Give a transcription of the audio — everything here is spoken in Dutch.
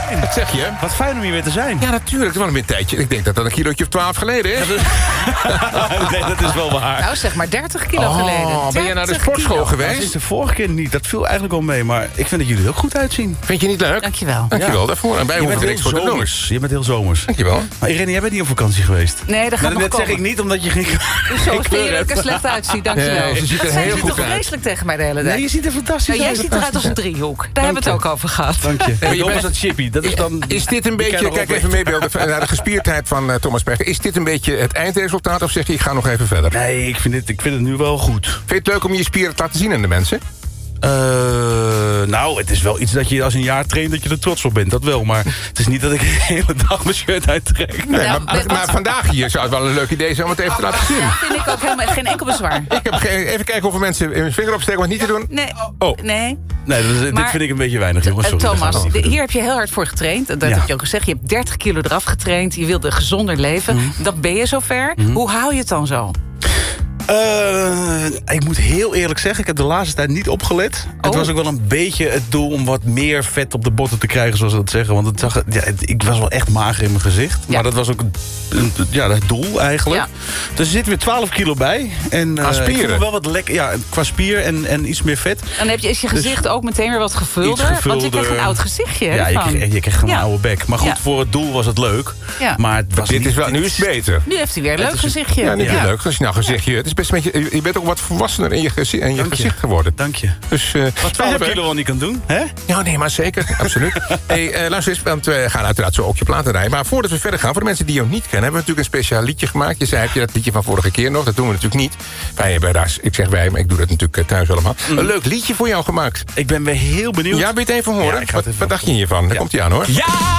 fijn. Wat zeg je? Wat fijn om hier weer te zijn. Ja, natuurlijk. Het was wel een tijdje. Ik denk dat dat een kilootje of 12 geleden is. Nee, dat is wel waar. Nou, zeg maar 30 kilo geleden. Ben je naar de 30 sportschool kilo. geweest? Dat is de vorige keer niet. Dat viel eigenlijk wel mee. Maar ik vind dat jullie er ook goed uitzien. Vind je niet leuk? Dankjewel. Dankjewel daarvoor. En wij Je hoeven bent er niks heel voor te doen. zomers. Je bent heel zomers. Dankjewel. Maar Irene, jij bent niet op vakantie geweest. Nee, dat gaat nog Dat zeg komen. ik niet omdat je geen Zo vind je dat ik er slecht uitzie, dankjewel. Nee, ze ziet er dat zei heel je goed toch uit. vreselijk tegen mij de hele dag. Nee, je ziet er fantastisch Nou, jij uit. ziet eruit als een driehoek. Daar hebben we het ook over gehad. Dank je. je Je bent- was dat chippy. Dat is dan... Is dit een beetje, nog kijk op- even meebeelden naar de gespierdheid van Thomas Berger. Is dit een beetje het eindresultaat of zeg je ik ga nog even verder? Nee, ik vind het nu wel goed. Vind je het leuk om je spieren te laten zien aan de mensen? Nou, het is wel iets dat je als een jaar traint dat je er trots op bent. Dat wel, maar het is niet dat ik de hele dag mijn shirt uittrek. Nee, Nou, maar vandaag hier zou het wel een leuk idee zijn om het even te laten zien. Ja, vind ik ook helemaal geen enkel bezwaar. Ik heb even kijken hoeveel mensen hun vinger opsteken om het niet te doen. Nee, Oh. nee. Nee, dit Maar- vind ik een beetje weinig, jongens. Sorry, daar Thomas, gaan we over. hier heb je heel hard voor getraind. Dat Ja. heb je ook gezegd. Je hebt 30 kilo eraf getraind. Je wilde gezonder leven. Dan ben je zover. Hoe hou je het dan zo? Ik moet heel eerlijk zeggen, ik heb de laatste tijd niet opgelet. Het was ook wel een beetje het doel om wat meer vet op de botten te krijgen, zoals ze dat zeggen. Want ik was wel echt mager in mijn gezicht. Ja. Maar dat was ook het doel eigenlijk. Ja. Dus er zit weer 12 kilo bij. En Aan spieren? ik voel me wel wat lekker. Ja, qua spier en iets meer vet. Dan is je gezicht ook meteen weer wat gevulder. Iets gevulder. Want je krijgt een oud gezichtje. hè, Ja, ervan. je kreeg gewoon Ja. een oude bek. Maar goed, Ja. voor het doel was het leuk. Ja. Maar het was Dit niet, is wel, nu is het beter. Nu heeft hij weer een leuk gezichtje. Ja, niet Ja. leuk. Als je nou gezichtje. Het is best een beetje, je bent ook wat volwassener in je gezicht geworden. Dank je. Dus, Wat 12 kilo wel niet kan doen, hè? Ja, nee, maar zeker. Absoluut. Hey, luister eens, want we gaan uiteraard zo ook je platen rijden. Maar voordat we verder gaan, voor de mensen die jou niet kennen, hebben we natuurlijk een speciaal liedje gemaakt. Je zei, heb je dat liedje van vorige keer nog? Dat doen we natuurlijk niet. Wij hebben daar, ik zeg wij, maar ik doe dat natuurlijk thuis allemaal. Een leuk liedje voor jou gemaakt. Ik ben weer heel benieuwd. Ja, wil je het even horen? Ja, ik ga het even Wat dacht je hiervan? Daar komt hij aan, hoor. Ja!